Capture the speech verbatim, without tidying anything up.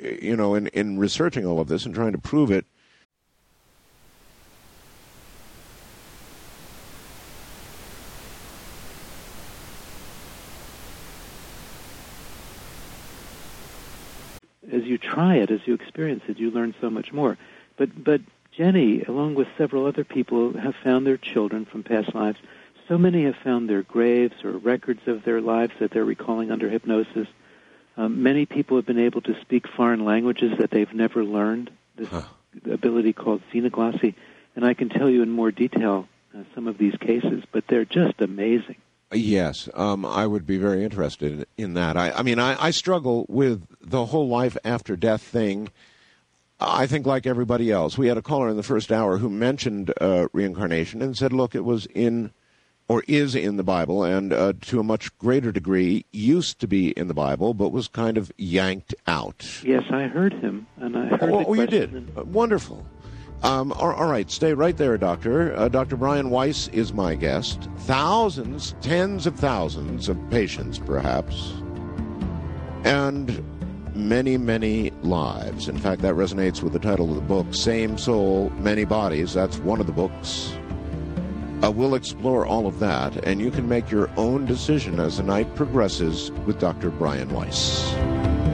you know, in, in researching all of this and trying to prove it, as you try it, as you experience it, you learn so much more. But but Jenny, along with several other people, have found their children from past lives. So many have found their graves or records of their lives that they're recalling under hypnosis. Um, many people have been able to speak foreign languages that they've never learned, this huh. ability called xenoglossy. And I can tell you in more detail uh, some of these cases, but they're just amazing. Yes, um, I would be very interested in, in that. I, I mean, I, I struggle with the whole life after death thing. I think like everybody else. We had a caller in the first hour who mentioned uh, reincarnation and said, look, it was in, or is in the Bible, and uh, to a much greater degree used to be in the Bible, but was kind of yanked out. Yes, I heard him, and I heard oh, the oh you did? and... Uh, wonderful. Um, all, all right, stay right there, Doctor. Uh, Doctor Brian Weiss is my guest. Thousands, tens of thousands of patients, perhaps, and many, many lives. In fact, that resonates with the title of the book, Same Soul, Many Bodies. That's one of the books. Uh, we'll explore all of that, and you can make your own decision as the night progresses with Doctor Brian Weiss.